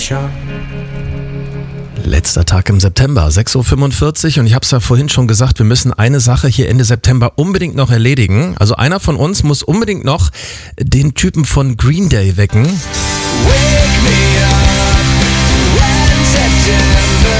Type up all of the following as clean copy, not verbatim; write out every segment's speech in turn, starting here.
Show. Letzter Tag im September, 6.45 Uhr und ich habe es ja vorhin schon gesagt, wir müssen eine Sache hier Ende September unbedingt noch erledigen. Also einer von uns muss unbedingt noch den Typen von Green Day wecken. Wake me up when September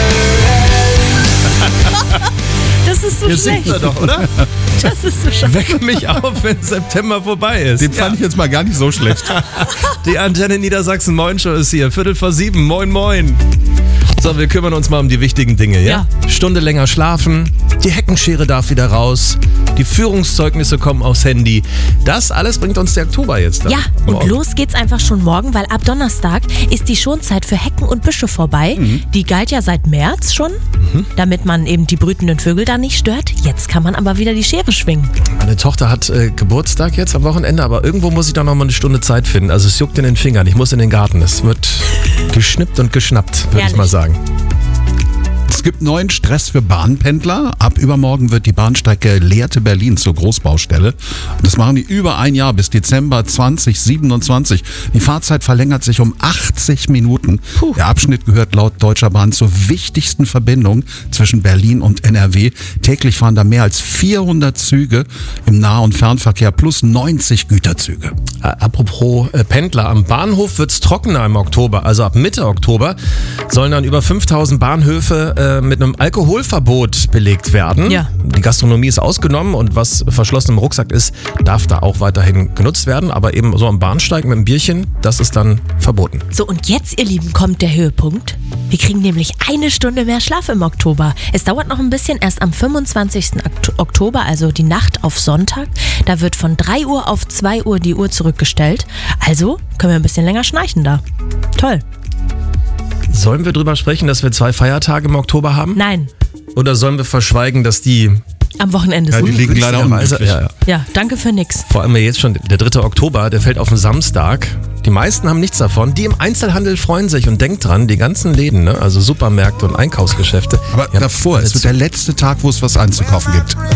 ends. Das ist so Hier schlecht. singt er doch, oder? Das ist so schlecht. Wecke mich auf, wenn September vorbei ist. Den fand ich jetzt mal gar nicht so schlecht. Die Antenne Niedersachsen Moin Show ist hier, 6:45, moin moin. So, wir kümmern uns mal um die wichtigen Dinge, ja? Stunde länger schlafen, die Heckenschere darf wieder raus, die Führungszeugnisse kommen aufs Handy. Das alles bringt uns der Oktober jetzt. Ja, und los geht's einfach schon morgen, weil ab Donnerstag ist die Schonzeit für Hecken und Büsche vorbei. Die galt ja seit März schon, damit man eben die brütenden Vögel da nicht stört. Jetzt kann man aber wieder die Schere schwingen. Meine Tochter hat Geburtstag jetzt am Wochenende, aber irgendwo muss ich da noch mal eine Stunde Zeit finden. Also es juckt in den Fingern, ich muss in den Garten. Es wird geschnippt und geschnappt, würde ich mal sagen. Es gibt neuen Stress für Bahnpendler. Ab übermorgen wird die Bahnstrecke Lehrte-Berlin zur Großbaustelle. Und das machen die über ein Jahr bis Dezember 2027. Die Fahrzeit verlängert sich um 80 Minuten. Der Abschnitt gehört laut Deutscher Bahn zur wichtigsten Verbindung zwischen Berlin und NRW. Täglich fahren da mehr als 400 Züge im Nah- und Fernverkehr plus 90 Güterzüge. Apropos Pendler, am Bahnhof wird's trockener im Oktober. Also ab Mitte Oktober sollen dann über 5000 Bahnhöfe mit einem Alkoholverbot belegt werden. Ja. Die Gastronomie ist ausgenommen und was verschlossen im Rucksack ist, darf da auch weiterhin genutzt werden. Aber eben so am Bahnsteig mit einem Bierchen, das ist dann verboten. So, und jetzt, ihr Lieben, kommt der Höhepunkt. Wir kriegen nämlich 1 Stunde mehr Schlaf im Oktober. Es dauert noch ein bisschen, erst am 25. Oktober, also die Nacht auf Sonntag. Da wird von 3 Uhr auf 2 Uhr die Uhr zurückgestellt. Also können wir ein bisschen länger schnarchen da. Toll. Sollen wir drüber sprechen, dass wir 2 Feiertage im Oktober haben? Nein, Oder sollen wir verschweigen, dass die am Wochenende Ja, sind. die liegen leider günstigerweise- unglücklich. Ja, danke für nix. Vor allem jetzt schon der 3. Oktober, der fällt auf den Samstag. Die meisten haben nichts davon. Die im Einzelhandel freuen sich und denkt dran, die ganzen Läden, ne? Also Supermärkte und Einkaufsgeschäfte. Aber die haben davor, alle es wird zu. der letzte Tag, wo es was einzukaufen gibt.